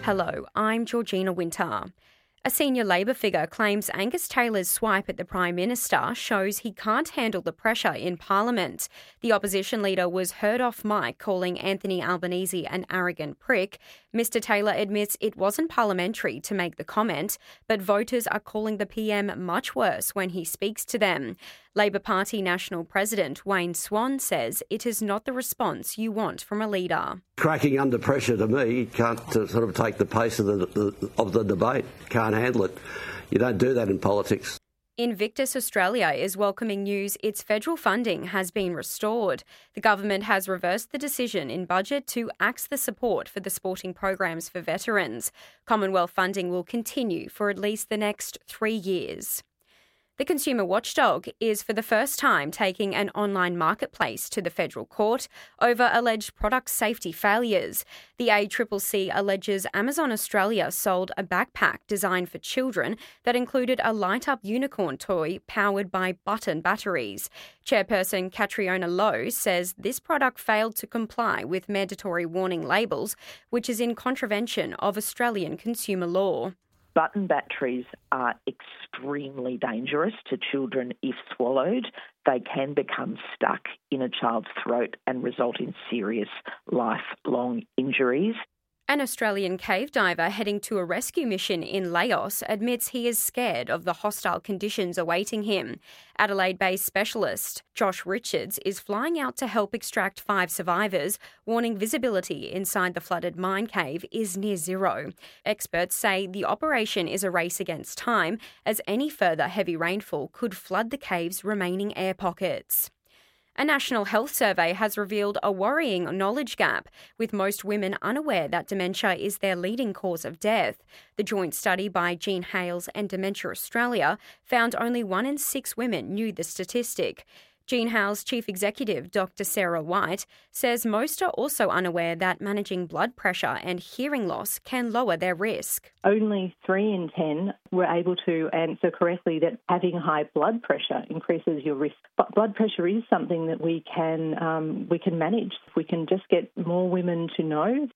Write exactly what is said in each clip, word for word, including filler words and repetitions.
Hello, I'm Georgina Winter. A senior Labor figure claims Angus Taylor's swipe at the Prime Minister shows he can't handle the pressure in Parliament. The opposition leader was heard off mic calling Anthony Albanese an arrogant prick. Mister Taylor admits it wasn't parliamentary to make the comment, but voters are calling the P M much worse when he speaks to them. Labor Party National President Wayne Swan says it is not the response you want from a leader. Cracking under pressure to me can't uh, sort of take the pace of the, the of the debate. Can't handle it. You don't do that in politics. Invictus Australia is welcoming news its federal funding has been restored. The government has reversed the decision in budget to axe the support for the sporting programs for veterans. Commonwealth funding will continue for at least the next three years. The Consumer Watchdog is for the first time taking an online marketplace to the federal court over alleged product safety failures. The A C C C alleges Amazon Australia sold a backpack designed for children that included a light-up unicorn toy powered by button batteries. Chairperson Catriona Lowe says this product failed to comply with mandatory warning labels, which is in contravention of Australian consumer law. Button batteries are extremely dangerous to children if swallowed. They can become stuck in a child's throat and result in serious lifelong injuries. An Australian cave diver heading to a rescue mission in Laos admits he is scared of the hostile conditions awaiting him. Adelaide-based specialist Josh Richards is flying out to help extract five survivors, warning visibility inside the flooded mine cave is near zero. Experts say the operation is a race against time, as any further heavy rainfall could flood the cave's remaining air pockets. A national health survey has revealed a worrying knowledge gap, with most women unaware that dementia is their leading cause of death. The joint study by Jean Hales and Dementia Australia found only one in six women knew the statistic. Jean Hales' chief executive, Doctor Sarah White, says most are also unaware that managing blood pressure and hearing loss can lower their risk. Only three in ten were able to answer correctly that having high blood pressure increases your risk. But blood pressure is something that we can um, we can manage. If we can just get more women to know.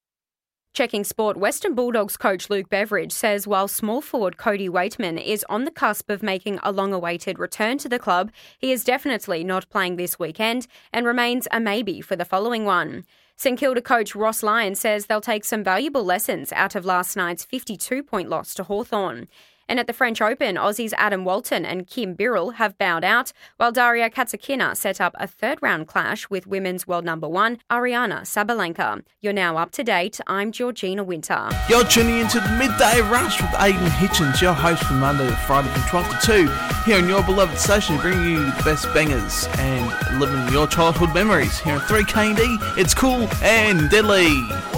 Checking sport, Western Bulldogs coach Luke Beveridge says while small forward Cody Waitman is on the cusp of making a long-awaited return to the club, he is definitely not playing this weekend and remains a maybe for the following one. St Kilda coach Ross Lyon says they'll take some valuable lessons out of last night's fifty-two point loss to Hawthorn. And at the French Open, Aussies Adam Walton and Kim Birrell have bowed out, while Daria Katsakina set up a third-round clash with women's world number one, Ariana Sabalenka. You're now up to date. I'm Georgina Winter. You're tuning into the Midday Rush with Aidan Hitchens, your host from Monday to Friday from twelve to two, here on your beloved station, bringing you the best bangers and living your childhood memories. Here on three K D, it's cool and deadly.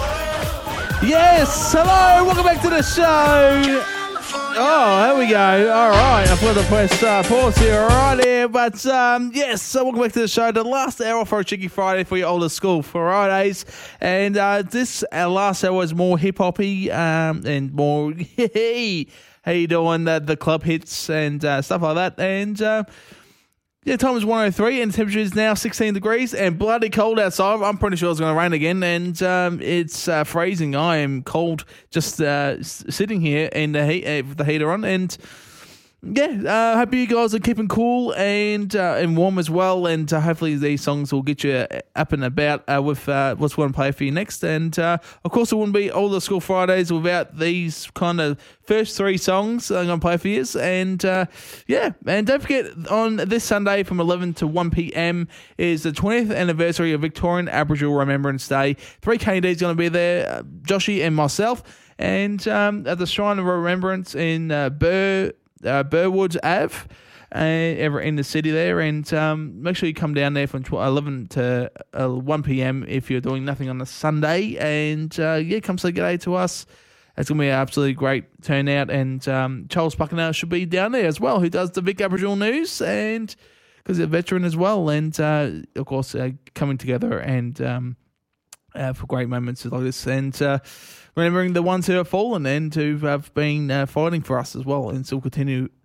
Yes, hello, welcome back to the show. Oh, there we go. All right, I've got to press uh, pause here, all right here. But um, yes, so welcome back to the show. The last hour for a Cheeky Friday for your older school Fridays. And uh, this uh, last hour was more hip-hoppy um, and more, hey, how you doing, uh, the club hits and uh, stuff like that. And uh, yeah, time is one oh three and the temperature is now sixteen degrees and bloody cold outside. I'm pretty sure it's going to rain again and um, it's uh, freezing. I am cold just uh, s- sitting here in the heat uh, with the heater on. And yeah, uh, hope you guys are keeping cool and uh, and warm as well. And uh, hopefully these songs will get you up and about uh, with uh, what's going to play for you next. And uh, of course, it wouldn't be all the school Fridays without these kind of first three songs I'm going to play for you. And uh, yeah, and don't forget on this Sunday from eleven to one p.m. is the twentieth anniversary of Victorian Aboriginal Remembrance Day. three K D is going to be there, uh, Joshy and myself, and um, at the Shrine of Remembrance in uh, Burr. Uh, Burwood Ave, uh, ever in the city there, and um, make sure you come down there from eleven to one p.m. if you're doing nothing on a Sunday, and uh, yeah, come say good day to us. It's going to be an absolutely great turnout, and um, Charles Buckenham should be down there as well, who does the Vic Aboriginal News, and because he's a veteran as well, and uh, of course uh, coming together and um, uh, for great moments like this, and uh, remembering the ones who have fallen and who have been uh, fighting for us as well and still continue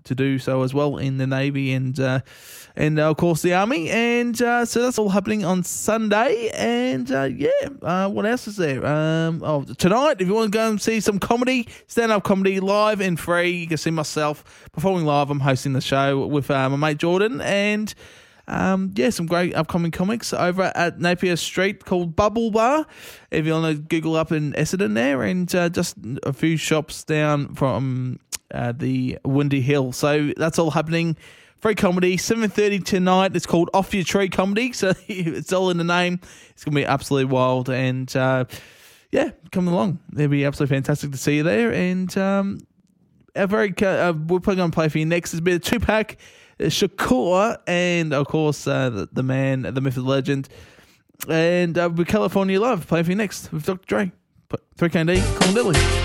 to do so as well in the Navy and uh, and uh, of course the Army. And uh, so that's all happening on Sunday. And uh, yeah, uh, what else is there? Um, oh, tonight, if you want to go and see some comedy, stand-up comedy, live and free, you can see myself performing live. I'm hosting the show with uh, my mate Jordan, and Um, yeah, some great upcoming comics over at Napier Street called Bubble Bar. If you want to Google up in Essendon there, and uh, just a few shops down from uh, the Windy Hill. So that's all happening. Free comedy, seven thirty tonight. It's called Off Your Tree Comedy. So it's all in the name. It's going to be absolutely wild. And uh, yeah, come along. It'll be absolutely fantastic to see you there. And um, a very uh, we're probably going to play for you next. It's a bit of two-pack. Shakur, and of course uh, the, the man, the myth, the legend, and uh, with California Love playing for you next with Doctor Dre. three K and D, Colin Diddley.